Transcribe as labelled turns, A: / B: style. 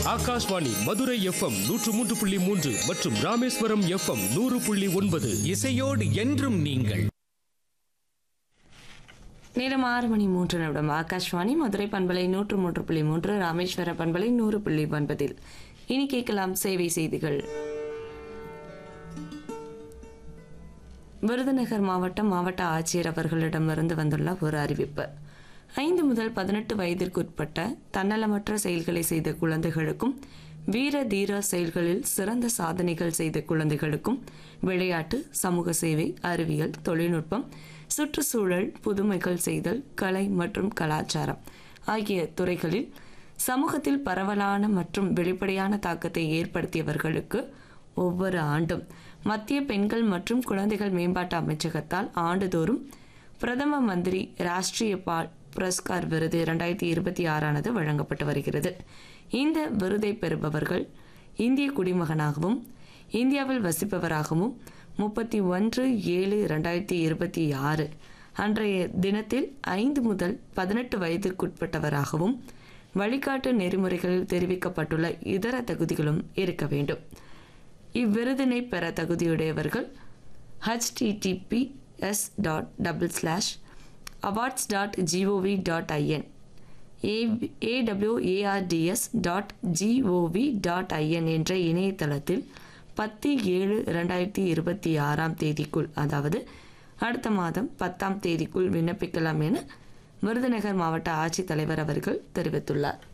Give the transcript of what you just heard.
A: Akashvani Madurai FM 103.3 மற்றும் Rameswaram FM 100.9.
B: இசையோடு என்றும் நீங்கள்.
C: நேரம் 6:03 ஆகாஷ்வாணி மதுரை பண்பலை 103.3, ராமேஸ்வர பண்பலை 100.9. இனி கேட்கலாம் சேவை செய்திகள். விருதுநகர் மாவட்ட ஆட்சியர் அவர்களிடமிருந்து வந்துள்ள ஒரு அறிவிப்பு. 5 முதல் 18 வயதிற்குட்பட்ட தன்னலமற்ற செயல்களை செய்த குழந்தைகளுக்கும், வீர தீர செயல்களில் சிறந்த சாதனைகள் செய்த குழந்தைகளுக்கும் விளையாட்டு, சமூக சேவை, அறிவியல், தொழில்நுட்பம், சுற்றுச்சூழல், புதுமைகள் செய்தல், கலை மற்றும் கலாச்சாரம் ஆகிய துறைகளில் சமூகத்தில் பரவலான மற்றும் வெளிப்படையான தாக்கத்தை ஏற்படுத்தியவர்களுக்கு ஒவ்வொரு ஆண்டும் மத்திய பெண்கள் மற்றும் குழந்தைகள் மேம்பாட்டு அமைச்சகத்தால் ஆண்டுதோறும் பிரதம மந்திரி ராஷ்டிரிய பால் புரஸ்கார் விருது 2026 வழங்கப்பட்டு வருகிறது. இந்த விருதை பெறுபவர்கள் இந்திய குடிமகனாகவும் இந்தியாவில் வசிப்பவராகவும் 31/7/2026 அன்றைய தினத்தில் 5 முதல் 18 வயதிற்குட்பட்டவராகவும் வழிகாட்டு நெறிமுறைகளில் தெரிவிக்கப்பட்டுள்ள இதர தகுதிகளும் இருக்க வேண்டும். இவ்விருதினை பெற தகுதியுடையவர்கள் https://awards.gov.in awards.gov.in என்ற இணையதளத்தில் 10/7/2026 அதாவது அடுத்த மாதம் 10 விண்ணப்பிக்கலாம் என விருதுநகர் மாவட்ட ஆட்சித்தலைவர் அவர்கள் தெரிவித்துள்ளார்.